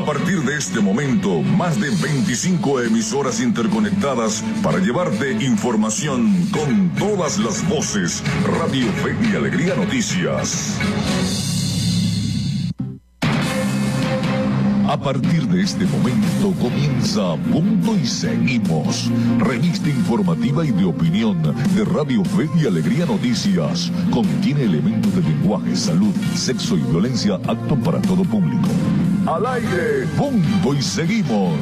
partir de este momento, más de 25 emisoras interconectadas para llevarte información con todas las voces. Radio Fe y Alegría Noticias. A partir de este momento comienza Punto y Seguimos, revista informativa y de opinión de Radio Fe y Alegría Noticias. Contiene elementos de lenguaje, salud, sexo y violencia apto para todo público. Al aire, Punto y Seguimos.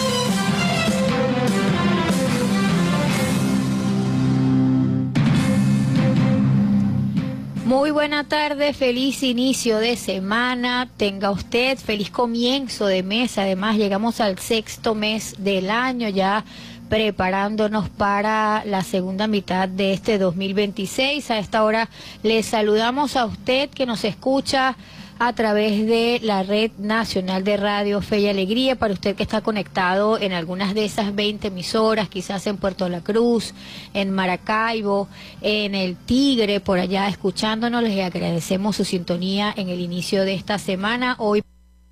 Muy buena tarde, feliz inicio de semana, tenga usted, feliz comienzo de mes. Además llegamos al 6º mes del año, ya preparándonos para la segunda mitad de este 2026. A esta hora les saludamos a usted que nos escucha a través de la Red Nacional de Radio Fe y Alegría, para usted que está conectado en algunas de esas 20 emisoras, quizás en Puerto La Cruz, en Maracaibo, en El Tigre, por allá escuchándonos. Les agradecemos su sintonía en el inicio de esta semana. Hoy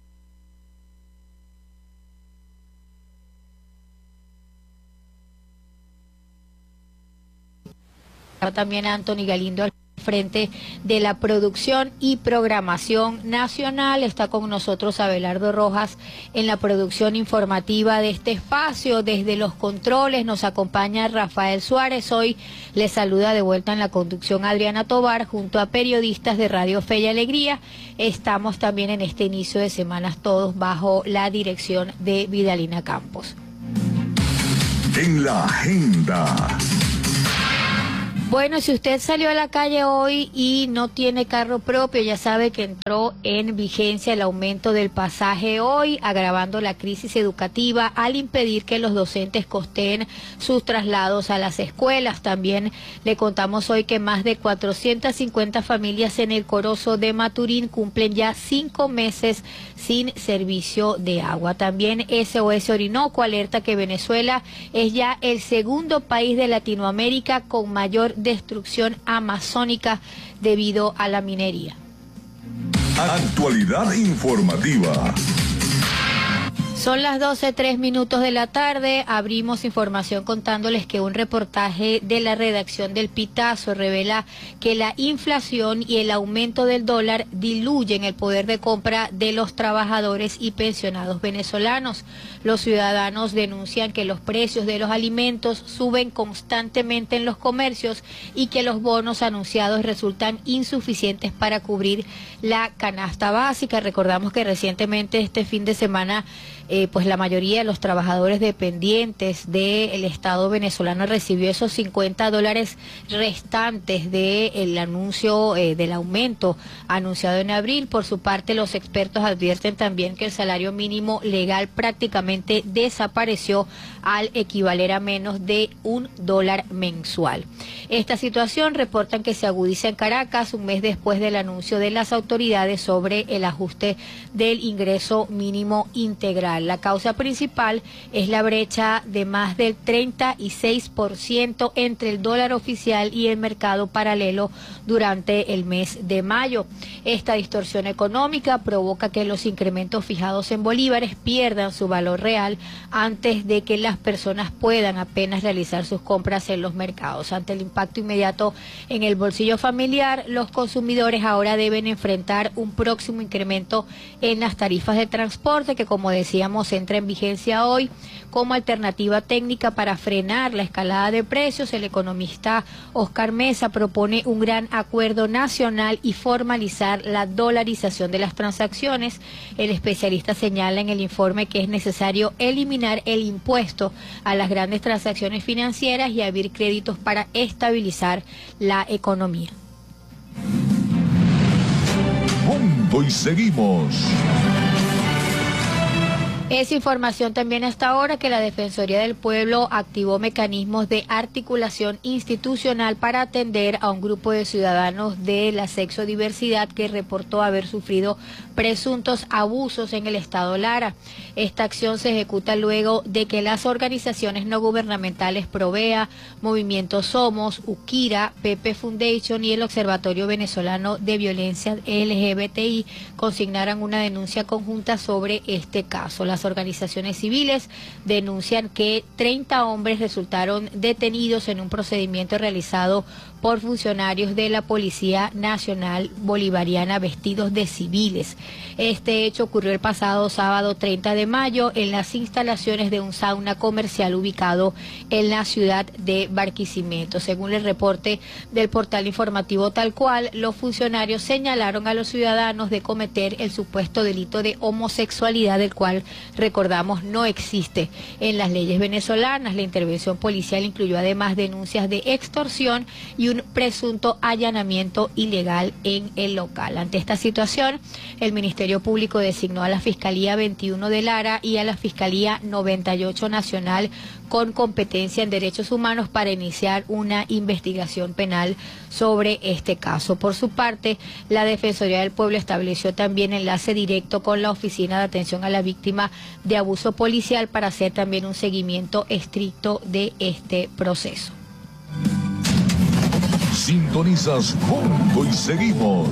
también a Anthony Galindo al frente de la producción y programación nacional. Está con nosotros Abelardo Rojas en la producción informativa de este espacio. Desde los controles nos acompaña Rafael Suárez. Hoy les saluda de vuelta en la conducción Adriana Tobar, junto a periodistas de Radio Fe y Alegría. Estamos también en este inicio de semanas todos bajo la dirección de Vidalina Campos. En la agenda. Bueno, si usted salió a la calle hoy y no tiene carro propio, ya sabe que entró en vigencia el aumento del pasaje hoy, agravando la crisis educativa al impedir que los docentes costeen sus traslados a las escuelas. También le contamos hoy que más de 450 familias en el Corozo de Maturín cumplen ya 5 meses sin servicio de agua. También SOS Orinoco alerta que Venezuela es ya el segundo país de Latinoamérica con mayor destrucción amazónica debido a la minería. Actualidad informativa. Son las 12:03 de la tarde. Abrimos información contándoles que un reportaje de la redacción del Pitazo revela que la inflación y el aumento del dólar diluyen el poder de compra de los trabajadores y pensionados venezolanos. Los ciudadanos denuncian que los precios de los alimentos suben constantemente en los comercios y que los bonos anunciados resultan insuficientes para cubrir la canasta básica. Recordamos que recientemente, este fin de semana, pues la mayoría de los trabajadores dependientes del Estado venezolano recibió esos $50 restantes del anuncio del aumento anunciado en abril. Por su parte, los expertos advierten también que el salario mínimo legal prácticamente desapareció al equivaler a menos de $1 mensual. Esta situación reportan que se agudiza en Caracas un mes después del anuncio de las autoridades sobre el ajuste del ingreso mínimo integral. La causa principal es la brecha de más del 36% entre el dólar oficial y el mercado paralelo durante el mes de mayo. Esta distorsión económica provoca que los incrementos fijados en bolívares pierdan su valor real antes de que las personas puedan apenas realizar sus compras en los mercados. Ante el impacto inmediato en el bolsillo familiar, los consumidores ahora deben enfrentar un próximo incremento en las tarifas de transporte que, como decíamos, entra en vigencia hoy. Como alternativa técnica para frenar la escalada de precios, el economista Oscar Mesa propone un gran acuerdo nacional y formalizar la dolarización de las transacciones. El especialista señala en el informe que es necesario eliminar el impuesto a las grandes transacciones financieras y abrir créditos para estabilizar la economía. Punto y seguimos. Es información también hasta ahora que la Defensoría del Pueblo activó mecanismos de articulación institucional para atender a un grupo de ciudadanos de la sexodiversidad que reportó haber sufrido presuntos abusos en el estado Lara. Esta acción se ejecuta luego de que las organizaciones no gubernamentales Provea, Movimiento Somos, Ukira, Pepe Foundation y el Observatorio Venezolano de Violencia LGBTI consignaran una denuncia conjunta sobre este caso. Las organizaciones civiles denuncian que 30 hombres resultaron detenidos en un procedimiento realizado por funcionarios de la Policía Nacional Bolivariana vestidos de civiles. Este hecho ocurrió el pasado sábado 30 de mayo en las instalaciones de un sauna comercial ubicado en la ciudad de Barquisimeto. Según el reporte del portal informativo Tal Cual, los funcionarios señalaron a los ciudadanos de cometer el supuesto delito de homosexualidad, del cual, recordamos, no existe en las leyes venezolanas. La intervención policial incluyó además denuncias de extorsión y un presunto allanamiento ilegal en el local. Ante esta situación, el Ministerio Público designó a la Fiscalía 21 de Lara y a la Fiscalía 98 Nacional con competencia en derechos humanos para iniciar una investigación penal sobre este caso. Por su parte, la Defensoría del Pueblo estableció también enlace directo con la Oficina de Atención a la Víctima de Abuso Policial para hacer también un seguimiento estricto de este proceso. Sintonizas Punto y Seguimos.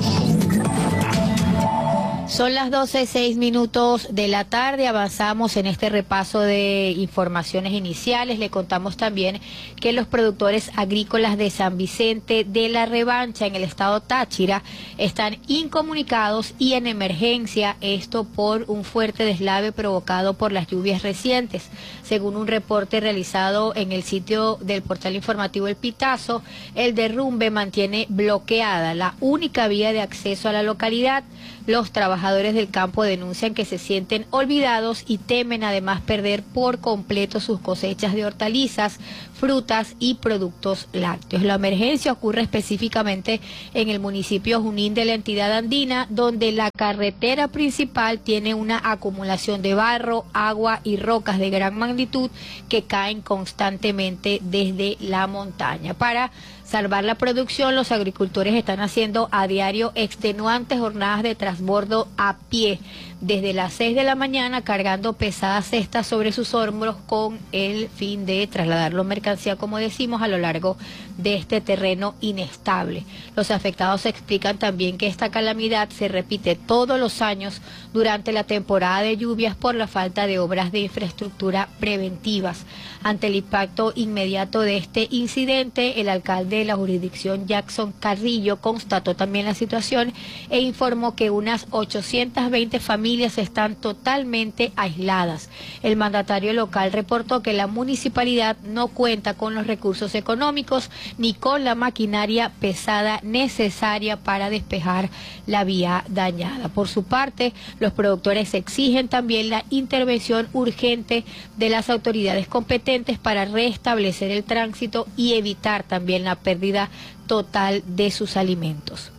Son las 12:06 de la tarde, avanzamos en este repaso de informaciones iniciales. Le contamos también que los productores agrícolas de San Vicente de la Revancha en el estado Táchira están incomunicados y en emergencia, esto por un fuerte deslave provocado por las lluvias recientes. Según un reporte realizado en el sitio del portal informativo El Pitazo, el derrumbe mantiene bloqueada la única vía de acceso a la localidad. Los trabajadores del campo denuncian que se sienten olvidados y temen además perder por completo sus cosechas de hortalizas, frutas y productos lácteos. La emergencia ocurre específicamente en el municipio Junín de la entidad andina, donde la carretera principal tiene una acumulación de barro, agua y rocas de gran magnitud que caen constantemente desde la montaña. Para salvar la producción, los agricultores están haciendo a diario extenuantes jornadas de transbordo a pie desde las 6 de la mañana, cargando pesadas cestas sobre sus hombros con el fin de trasladar la mercancía, como decimos, a lo largo de este terreno inestable. Los afectados explican también que esta calamidad se repite todos los años durante la temporada de lluvias por la falta de obras de infraestructura preventivas. Ante el impacto inmediato de este incidente, el alcalde de la jurisdicción, Jackson Carrillo, constató también la situación e informó que unas 820 familias están totalmente aisladas. El mandatario local reportó que la municipalidad no cuenta con los recursos económicos ni con la maquinaria pesada necesaria para despejar la vía dañada. Por su parte, los productores exigen también la intervención urgente de las autoridades competentes para restablecer el tránsito y evitar también la pérdida total de sus alimentos.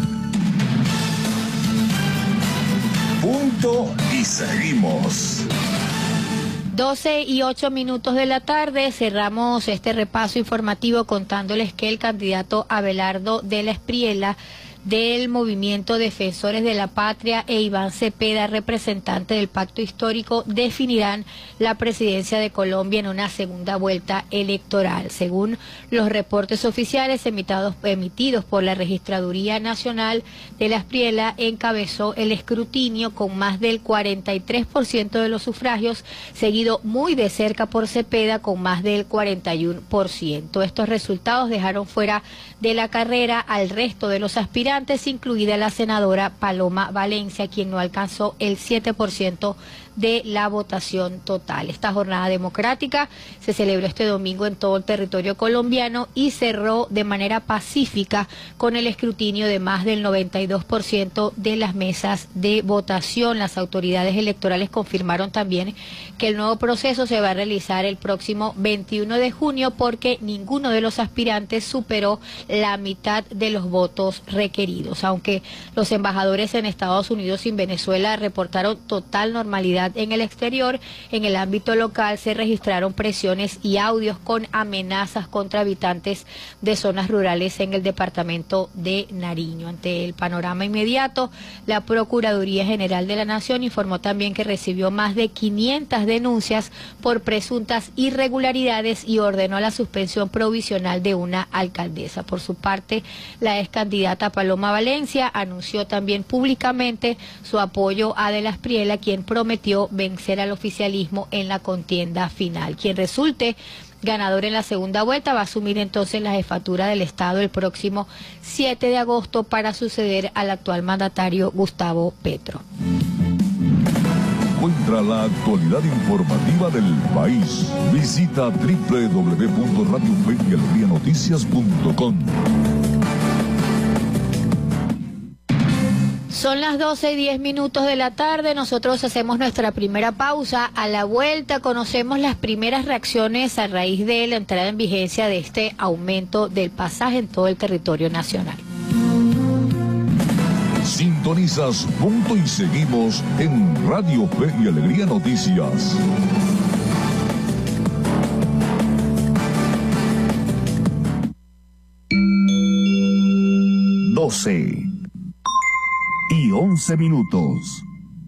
Punto y Seguimos. 12:08 de la tarde, cerramos este repaso informativo contándoles que el candidato Abelardo de la Espriella del Movimiento Defensores de la Patria e Iván Cepeda, representante del Pacto Histórico, definirán la presidencia de Colombia en una segunda vuelta electoral. Según los reportes oficiales emitidos por la Registraduría Nacional, de la Espriella encabezó el escrutinio con más del 43% de los sufragios, seguido muy de cerca por Cepeda con más del 41%. Estos resultados dejaron fuera de la carrera al resto de los aspirantes, incluida la senadora Paloma Valencia, quien no alcanzó el 7% de la votación total. Esta jornada democrática se celebró este domingo en todo el territorio colombiano y cerró de manera pacífica con el escrutinio de más del 92% de las mesas de votación. Las autoridades electorales confirmaron también que el nuevo proceso se va a realizar el próximo 21 de junio porque ninguno de los aspirantes superó la mitad de los votos requeridos. heridos. Aunque los embajadores en Estados Unidos y en Venezuela reportaron total normalidad en el exterior, en el ámbito local se registraron presiones y audios con amenazas contra habitantes de zonas rurales en el departamento de Nariño. Ante el panorama inmediato, la Procuraduría General de la Nación informó también que recibió más de 500 denuncias por presuntas irregularidades y ordenó la suspensión provisional de una alcaldesa. Por su parte, la ex candidata Paloma Valencia anunció también públicamente su apoyo a De las Priela, quien prometió vencer al oficialismo en la contienda final. Quien resulte ganador en la segunda vuelta va a asumir entonces la jefatura del Estado el próximo 7 de agosto para suceder al actual mandatario Gustavo Petro. Encuentra la actualidad informativa del país. Visita www.radiofeyalegrianoticias.com. Son las 12:10 de la tarde, nosotros hacemos nuestra primera pausa. A la vuelta conocemos las primeras reacciones a raíz de la entrada en vigencia de este aumento del pasaje en todo el territorio nacional. Sintonizas Punto y Seguimos en Radio Fe y Alegría Noticias. y 11 minutos.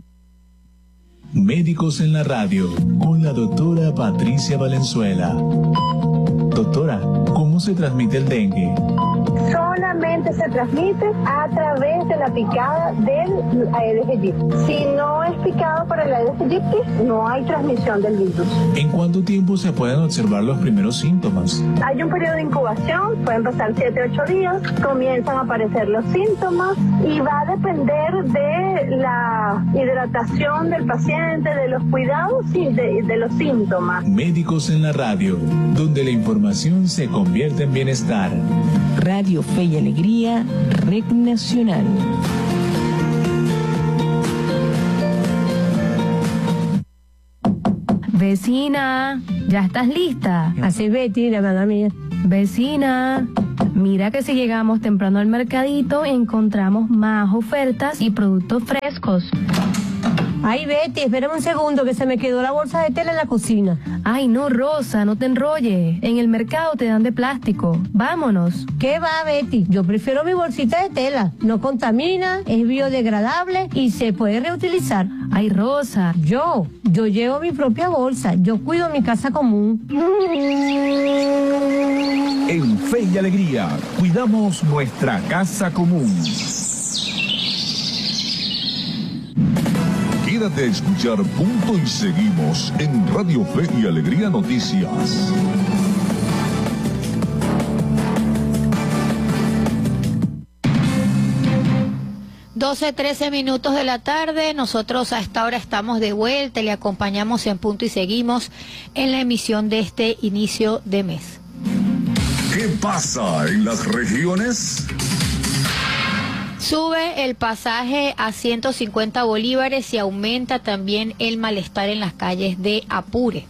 Médicos en la radio con la doctora Patricia Valenzuela. Doctora, ¿cómo se transmite el dengue? Solamente se transmite a través de la picada del Aedes aegypti. Si no es picado por el Aedes aegypti, no hay transmisión del virus. ¿En cuánto tiempo se pueden observar los primeros síntomas? Hay un periodo de incubación, pueden pasar 7-8 días, comienzan a aparecer los síntomas y va a depender de la hidratación del paciente, de los cuidados y de los síntomas. Médicos en la radio, donde la información se convierte en bienestar. Radio Fe y Alegría, Red Nacional. Vecina, ¿ya estás lista? Así, Betty, la verdad mía. Vecina, mira que si llegamos temprano al mercadito encontramos más ofertas y productos frescos. Ay, Betty, espérame un segundo que se me quedó la bolsa de tela en la cocina. Ay, no, Rosa, no te enrolles. En el mercado te dan de plástico. Vámonos. ¿Qué va, Betty? Yo prefiero mi bolsita de tela. No contamina, es biodegradable y se puede reutilizar. Ay, Rosa. Yo llevo mi propia bolsa. Yo cuido mi casa común. En Fe y Alegría, cuidamos nuestra casa común. Quédate a escuchar Punto y Seguimos en Radio Fe y Alegría Noticias. Doce, 13 minutos de la tarde, nosotros a esta hora estamos de vuelta y le acompañamos en Punto y Seguimos en la emisión de este inicio de mes. ¿Qué pasa en las regiones? Sube el pasaje a 150 bolívares y aumenta también el malestar en las calles de Apure.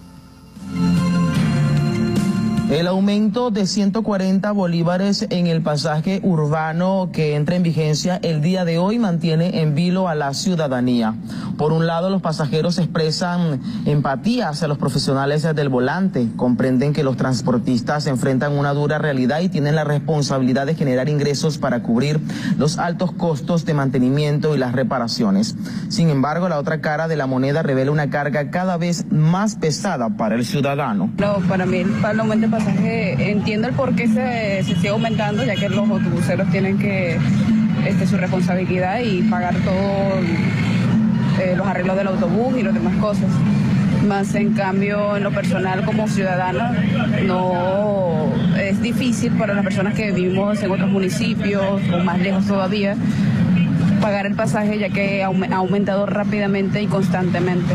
El aumento de 140 bolívares en el pasaje urbano que entra en vigencia el día de hoy mantiene en vilo a la ciudadanía. Por un lado, los pasajeros expresan empatía hacia los profesionales del volante, comprenden que los transportistas enfrentan una dura realidad y tienen la responsabilidad de generar ingresos para cubrir los altos costos de mantenimiento y las reparaciones. Sin embargo, la otra cara de la moneda revela una carga cada vez más pesada para el ciudadano. No, para mí el aumento de pasaje, entiendo el por qué se sigue aumentando, ya que los autobuseros tienen que su responsabilidad y pagar todos los arreglos del autobús y las demás cosas. Más en cambio, en lo personal como ciudadano, no es difícil para las personas que vivimos en otros municipios o más lejos todavía pagar el pasaje, ya que ha aumentado rápidamente y constantemente.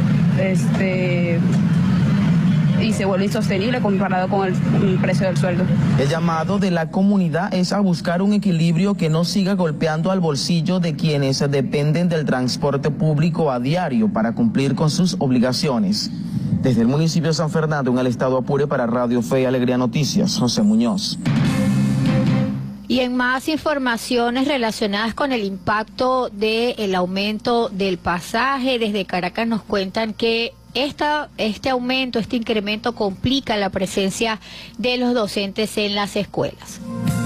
Y se vuelve insostenible comparado con el precio del sueldo. El llamado de la comunidad es a buscar un equilibrio que no siga golpeando al bolsillo de quienes dependen del transporte público a diario para cumplir con sus obligaciones. Desde el municipio de San Fernando, en el estado Apure, para Radio Fe y Alegría Noticias, José Muñoz. Y en más informaciones relacionadas con el impacto del aumento del pasaje, desde Caracas nos cuentan que este aumento, este incremento complica la presencia de los docentes en las escuelas.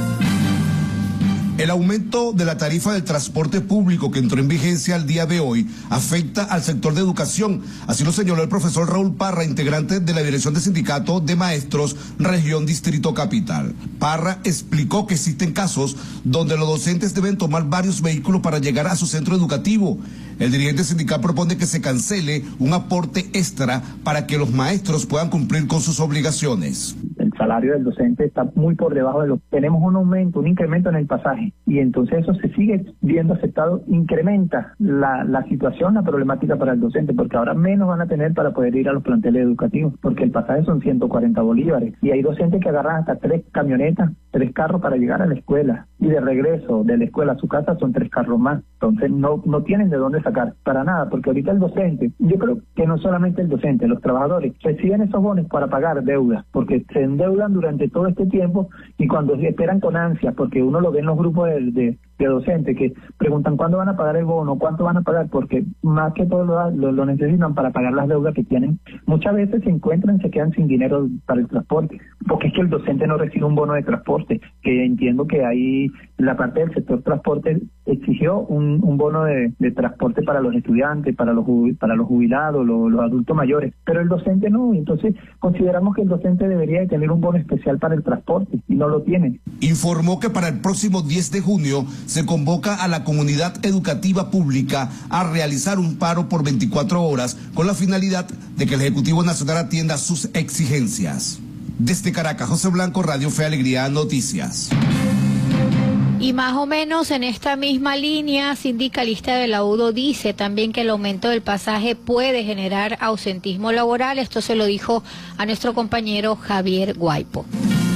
El aumento de la tarifa del transporte público que entró en vigencia el día de hoy afecta al sector de educación. Así lo señaló el profesor Raúl Parra, integrante de la Dirección de Sindicato de Maestros, Región Distrito Capital. Parra explicó que existen casos donde los docentes deben tomar varios vehículos para llegar a su centro educativo. El dirigente sindical propone que se cancele un aporte extra para que los maestros puedan cumplir con sus obligaciones. El salario del docente está muy por debajo de lo que tenemos, un incremento en el pasaje, y entonces eso se sigue viendo aceptado, incrementa la situación, la problemática para el docente, porque ahora menos van a tener para poder ir a los planteles educativos, porque el pasaje son 140 bolívares, y hay docentes que agarran hasta 3 camionetas, 3 carros para llegar a la escuela, y de regreso de la escuela a su casa son 3 carros más, entonces no tienen de dónde sacar, para nada, porque ahorita el docente, yo creo que no solamente el docente, los trabajadores reciben esos bonos para pagar deudas, porque se endeudan durante todo este tiempo y cuando esperan con ansia, porque uno lo ve en los grupos de docentes que preguntan cuándo van a pagar el bono, cuánto van a pagar, porque más que todo lo necesitan para pagar las deudas que tienen. Muchas veces se quedan sin dinero para el transporte, porque es que el docente no recibe un bono de transporte, que entiendo que ahí la parte del sector transporte exigió un bono de transporte para los estudiantes, para los jubilados, los adultos mayores, pero el docente no, entonces consideramos que el docente debería de tener un bono especial para el transporte y no lo tiene. Informó que para el próximo 10 de junio se convoca a la comunidad educativa pública a realizar un paro por 24 horas con la finalidad de que el Ejecutivo Nacional atienda sus exigencias. Desde Caracas, José Blanco, Radio Fe y Alegría Noticias. Y más o menos en esta misma línea, sindicalista de la UDO dice también que el aumento del pasaje puede generar ausentismo laboral. Esto se lo dijo a nuestro compañero Javier Guaipo.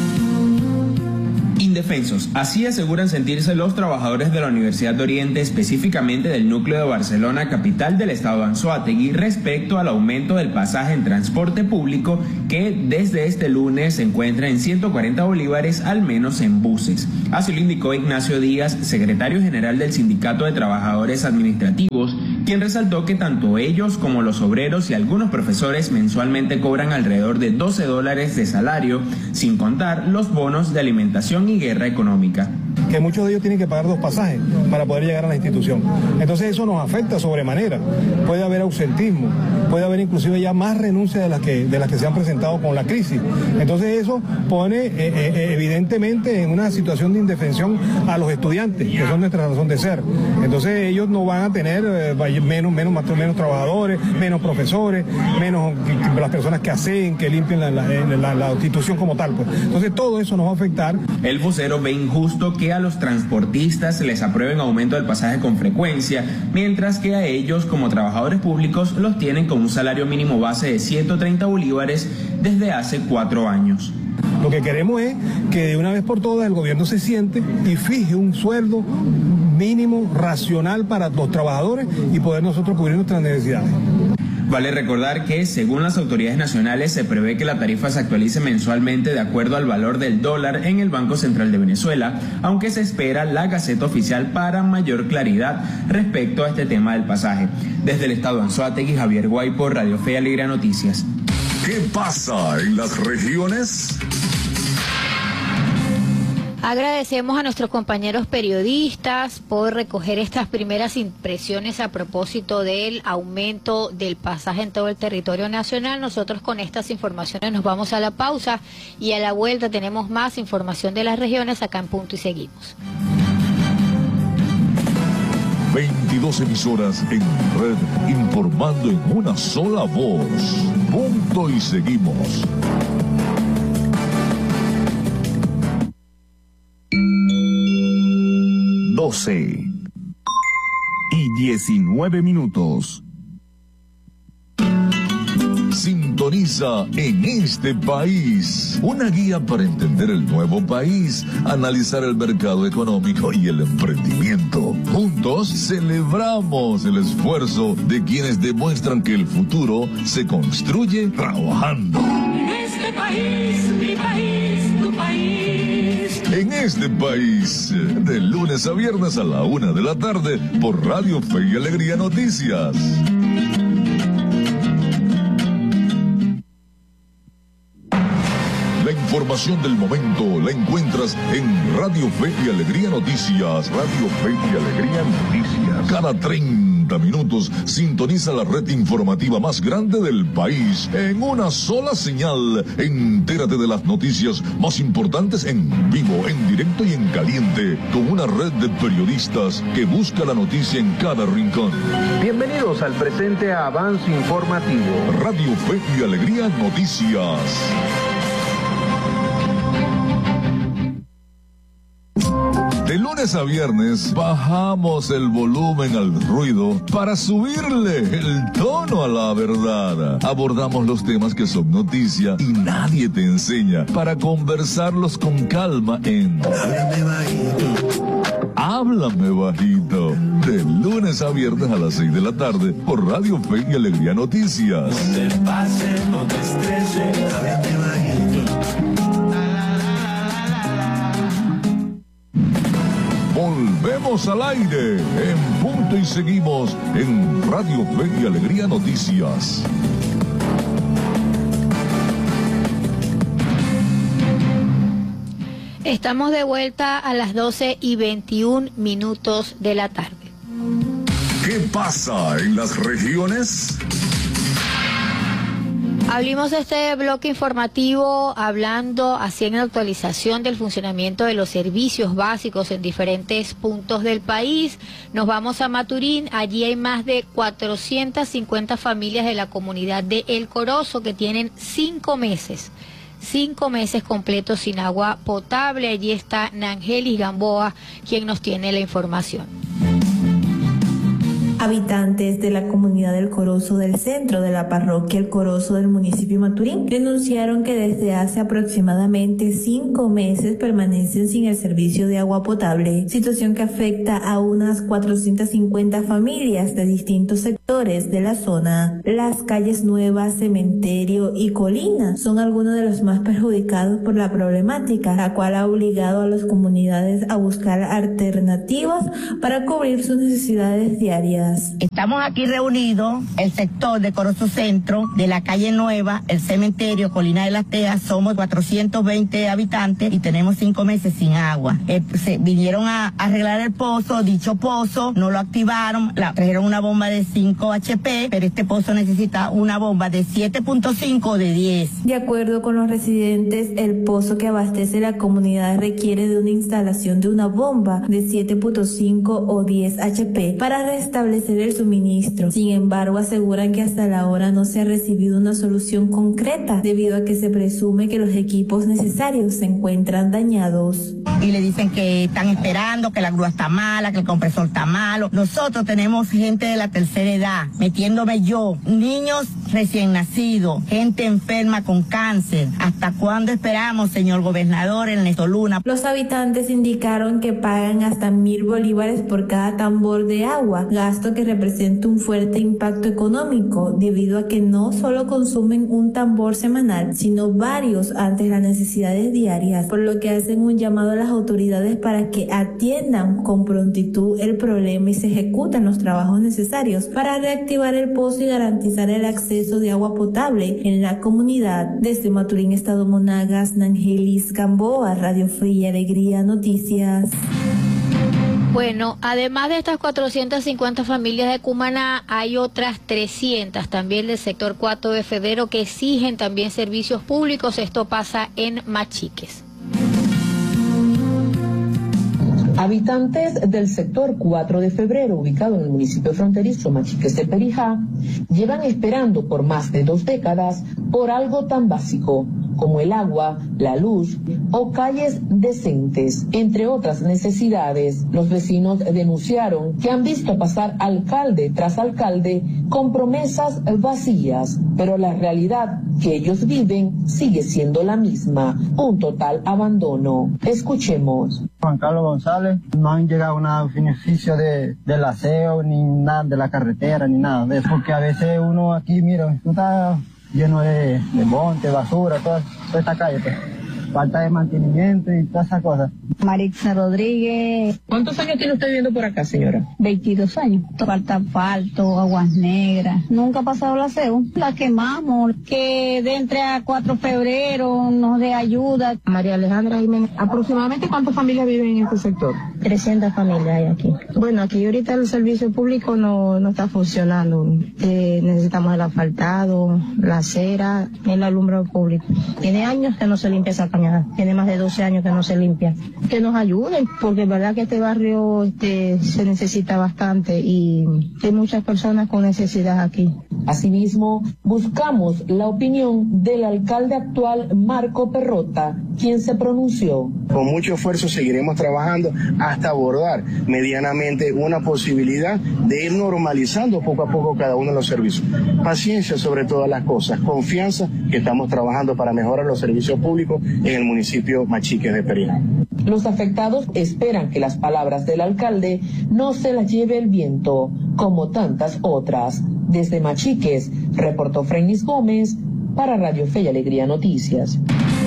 Indefensos, así aseguran sentirse los trabajadores de la Universidad de Oriente, específicamente del núcleo de Barcelona, capital del estado de Anzoátegui, respecto al aumento del pasaje en transporte público que desde este lunes se encuentra en 140 bolívares, al menos en buses. Así lo indicó Ignacio Díaz, secretario general del Sindicato de Trabajadores Administrativos, quien resaltó que tanto ellos como los obreros y algunos profesores mensualmente cobran alrededor de $12 de salario, sin contar los bonos de alimentación y guerra económica. Que muchos de ellos tienen que pagar 2 pasajes para poder llegar a la institución. Entonces eso nos afecta sobremanera. Puede haber ausentismo, puede haber inclusive ya más renuncias de las que se han presentado con la crisis. Entonces eso pone evidentemente en una situación de indefensión a los estudiantes, que son nuestra razón de ser. Entonces ellos no van a tener menos trabajadores, menos profesores, menos las personas que hacen, que limpian la institución como tal. Pues. Entonces todo eso nos va a afectar. El vocero ve injusto que a los transportistas les aprueben aumento del pasaje con frecuencia, mientras que a ellos como trabajadores públicos los tienen con un salario mínimo base de 130 bolívares desde hace 4 años. Lo que queremos es que de una vez por todas el gobierno se siente y fije un sueldo mínimo racional para los trabajadores y poder nosotros cubrir nuestras necesidades. Vale recordar que, según las autoridades nacionales, se prevé que la tarifa se actualice mensualmente de acuerdo al valor del dólar en el Banco Central de Venezuela, aunque se espera la Gaceta Oficial para mayor claridad respecto a este tema del pasaje. Desde el estado de Anzoátegui, Javier Guaipo, Radio Fe y Alegría Noticias. ¿Qué pasa en las regiones? Agradecemos a nuestros compañeros periodistas por recoger estas primeras impresiones a propósito del aumento del pasaje en todo el territorio nacional. Nosotros con estas informaciones nos vamos a la pausa y a la vuelta tenemos más información de las regiones acá en Punto y seguimos. 22 emisoras en red informando en una sola voz. Punto y seguimos. 12 y 19 minutos. Sintoniza En este País, una guía para entender el nuevo país, analizar el mercado económico y el emprendimiento. Juntos celebramos el esfuerzo de quienes demuestran que el futuro se construye trabajando. En este país, mi país, tu país. en este país. De lunes a viernes a la 1 de la tarde por Radio Fe y Alegría Noticias. La información del momento la encuentras en Radio Fe y Alegría Noticias. Radio Fe y Alegría Noticias. Cada 30 minutos sintoniza la red informativa más grande del país en una sola señal. Entérate de las noticias más importantes en vivo, en directo y en caliente, con una red de periodistas que busca la noticia en cada rincón. Bienvenidos al presente avance informativo. Radio Fe y Alegría Noticias. De lunes a viernes bajamos el volumen al ruido para subirle el tono a la verdad. Abordamos los temas que son noticia y nadie te enseña para conversarlos con calma en Háblame Bajito. Háblame Bajito. De lunes a viernes a las 6 de la tarde por Radio Fe y Alegría Noticias. No te pases, no te estreses, háblame bajito. Volvemos al aire en punto y seguimos en Radio Fe y Alegría Noticias. Estamos de vuelta a las 12:21 de la tarde. ¿Qué pasa en las regiones? Abrimos este bloque informativo hablando así en la actualización del funcionamiento de los servicios básicos en diferentes puntos del país. Nos vamos a Maturín. Allí hay más de 450 familias de la comunidad de El Corozo que tienen 5 meses completos sin agua potable. Allí está Nangelis Gamboa, quien nos tiene la información. Habitantes de la comunidad del Corozo del centro de la parroquia El Corozo del municipio de Maturín denunciaron que desde hace aproximadamente 5 meses permanecen sin el servicio de agua potable, situación que afecta a unas 450 familias de distintos sectores de la zona. Las calles Nuevas, Cementerio y Colina son algunos de los más perjudicados por la problemática, la cual ha obligado a las comunidades a buscar alternativas para cubrir sus necesidades diarias. Estamos aquí reunidos, el sector de Corozo Centro, de la calle Nueva, el cementerio, Colina de las Tejas, somos 420 habitantes y tenemos 5 meses sin agua. Vinieron a arreglar el pozo, dicho pozo, no lo activaron, trajeron una bomba de 5 HP, pero este pozo necesita una bomba de 7.5 o de 10. De acuerdo con los residentes, el pozo que abastece la comunidad requiere de una instalación de una bomba de 7.5 o 10 HP para restablecer el suministro. Sin embargo, aseguran que hasta la hora no se ha recibido una solución concreta debido a que se presume que los equipos necesarios se encuentran dañados. Y le dicen que están esperando, que la grúa está mala, que el compresor está malo. Nosotros tenemos gente de la tercera edad, metiéndome yo, niños recién nacidos, gente enferma con cáncer. ¿Hasta cuándo esperamos, señor gobernador Ernesto Luna? Los habitantes indicaron que pagan hasta 1,000 bolívares por cada tambor de agua, gasto que representa un fuerte impacto económico debido a que no solo consumen un tambor semanal, sino varios ante las necesidades diarias, por lo que hacen un llamado a las autoridades para que atiendan con prontitud el problema y se ejecuten los trabajos necesarios para reactivar el pozo y garantizar el acceso de agua potable en la comunidad. Desde Maturín, Estado Monagas, Nangelis Gamboa, Radio Fe y Alegría Noticias. Bueno, además de estas 450 familias de Cumaná, hay otras 300 también del sector 4 de febrero que exigen también servicios públicos. Esto pasa en Machiques. Habitantes del sector 4 de febrero, ubicado en el municipio fronterizo Machiques de Perijá, llevan esperando por más de 2 décadas por algo tan básico como el agua, la luz o calles decentes, entre otras necesidades. Los vecinos denunciaron que han visto pasar alcalde tras alcalde con promesas vacías, pero la realidad que ellos viven sigue siendo la misma, un total abandono. Escuchemos. Juan Carlos González, no han llegado nada a beneficio del aseo, ni nada de la carretera, ni nada de eso, porque a veces uno aquí, mira, está lleno de monte, basura, toda esta calle, pues. falta de mantenimiento y todas esas cosas. Marixa Rodríguez. ¿Cuántos años tiene usted viviendo por acá, señora? 22 años. Falta asfalto, aguas negras. Nunca ha pasado el aseo. La quemamos, que de entre a 4 de febrero nos dé ayuda. María Alejandra Jiménez. ¿Aproximadamente cuántas familias viven en este sector? 300 familias hay aquí. Bueno, aquí ahorita el servicio público no está funcionando. Necesitamos el asfaltado, la acera, el alumbrado público. Tiene años que no se limpia esa cañada. Tiene más de 12 años que no se limpia. Que nos ayuden, porque es verdad que este barrio se necesita bastante y hay muchas personas con necesidad aquí. Asimismo, buscamos la opinión del alcalde actual, Marco Perrota, quien se pronunció. Con mucho esfuerzo seguiremos trabajando hasta abordar medianamente una posibilidad de ir normalizando poco a poco cada uno de los servicios. Paciencia sobre todas las cosas, confianza que estamos trabajando para mejorar los servicios públicos en el municipio Machiques de Perijá. Los afectados esperan que las palabras del alcalde no se las lleve el viento, como tantas otras. Desde Machiques, reportó Freinis Gómez para Radio Fe y Alegría Noticias.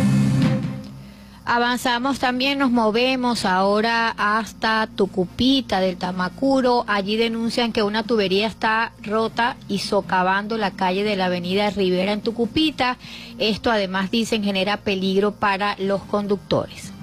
Avanzamos también, nos movemos ahora hasta Tucupita del Tamacuro. Allí denuncian que una tubería está rota y socavando la calle de la avenida Rivera en Tucupita. Esto además dicen genera peligro para los conductores.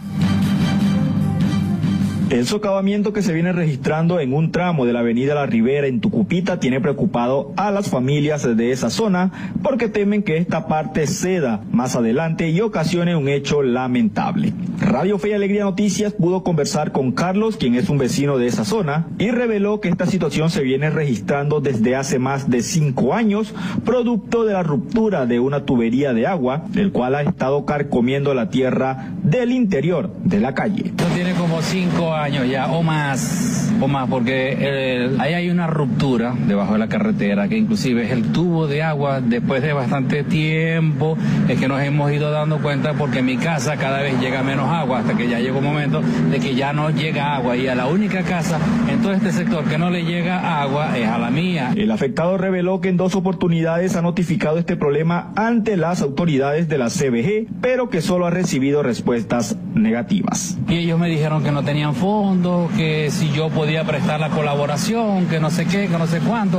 El socavamiento que se viene registrando en un tramo de la avenida La Ribera en Tucupita tiene preocupado a las familias de esa zona porque temen que esta parte ceda más adelante y ocasione un hecho lamentable. Radio Fe y Alegría Noticias pudo conversar con Carlos, quien es un vecino de esa zona, y reveló que esta situación se viene registrando desde hace más de 5 años, producto de la ruptura de una tubería de agua, el cual ha estado carcomiendo la tierra del interior de la calle. Esto tiene como 5 años ya, o más, porque ahí hay una ruptura debajo de la carretera, que inclusive es el tubo de agua. Después de bastante tiempo es que nos hemos ido dando cuenta, porque en mi casa cada vez llega menos agua, hasta que ya llegó un momento de que ya no llega agua, y a la única casa en todo este sector que no le llega agua es a la mía. El afectado reveló que en 2 oportunidades ha notificado este problema ante las autoridades de la CBG, pero que solo ha recibido respuestas negativas. Y ellos me dijeron que no tenían fondos, que si yo podía prestar la colaboración, que no sé qué, que no sé cuánto.